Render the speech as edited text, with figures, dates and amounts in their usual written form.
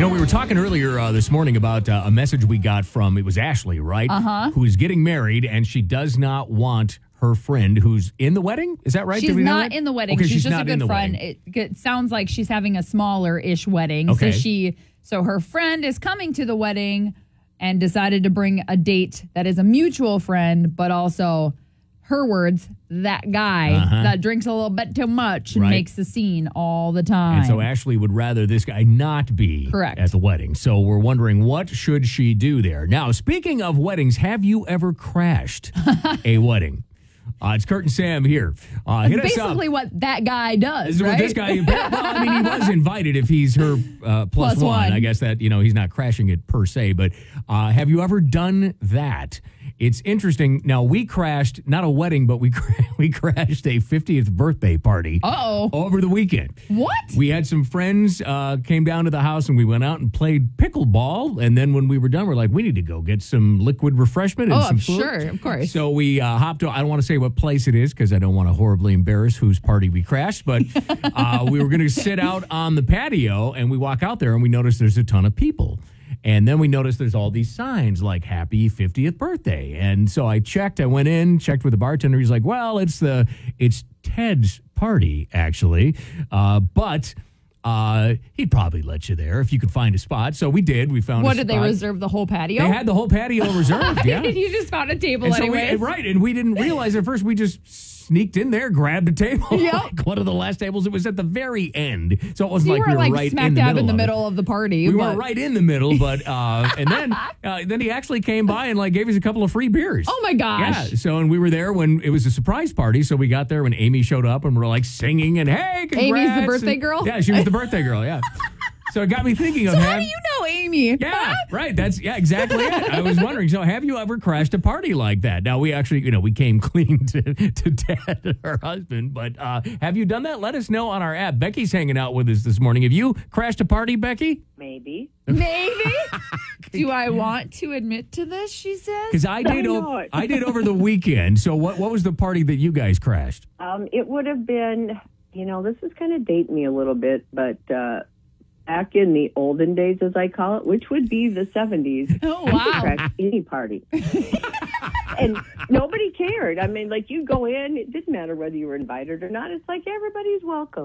We were talking earlier this morning about a message we got from, it was Ashley, right? Who is getting married, and she does not want her friend who's in the wedding. Is that right? She's not in the wedding. Okay, she's just not a good friend. It sounds like she's having a smaller-ish wedding. Okay. So her friend is coming to the wedding and decided to bring a date that is a mutual friend, but also, her words, that guy that drinks a little bit too much and makes the scene all the time. And so Ashley would rather this guy not be at the wedding. So we're wondering, what should she do there? Now, speaking of weddings, have you ever crashed a wedding? It's Kurt and Sam here. It's basically what that guy does, right? This guy, he was invited if he's her plus one. I guess that, he's not crashing it per se. But have you ever done that? It's interesting. Now, we crashed, not a wedding, but we crashed a 50th birthday party over the weekend. What? We had some friends came down to the house, and we went out and played pickleball. And then when we were done, we're like, we need to go get some liquid refreshment and some food. Sure, of course. So we hopped on. I don't want to say what place it is because I don't want to horribly embarrass whose party we crashed. But we were going to sit out on the patio, and we walk out there, and we notice there's a ton of people. And then we noticed there's all these signs like happy 50th birthday. And so I went in, checked with the bartender. He's like, well, it's Ted's party, actually. But he'd probably let you there if you could find a spot. So we did. We found a spot. What, did they reserve the whole patio? They had the whole patio reserved, yeah. You just found a table anyway. Right, and we didn't realize at first. We just sneaked in there, grabbed a table. Yep. Like one of the last tables. It was at the very end. So it wasn't we like we were right smack dab in the middle of the party. We were right in the middle, but and then he actually came by and gave us a couple of free beers. Oh my gosh. Yeah. So and we were there when it was a surprise party. So we got there when Amy showed up and we're singing and hey, congrats. Amy's the birthday girl? Yeah, she was the birthday girl, yeah. So it got me thinking of how do you know Amy? Yeah, right. That's exactly it. I was wondering. So have you ever crashed a party like that? Now we actually, we came clean to Dad, her husband. But have you done that? Let us know on our app. Becky's hanging out with us this morning. Have you crashed a party, Becky? Maybe. Do I want to admit to this? She says. Because I did over the weekend. So what was the party that you guys crashed? It would have been. This is kind of dating me a little bit, but. Back in the olden days, as I call it, which would be the 70s. Oh, wow. You could crash any party. And nobody cared. I mean, you go in, it didn't matter whether you were invited or not. It's like everybody's welcome.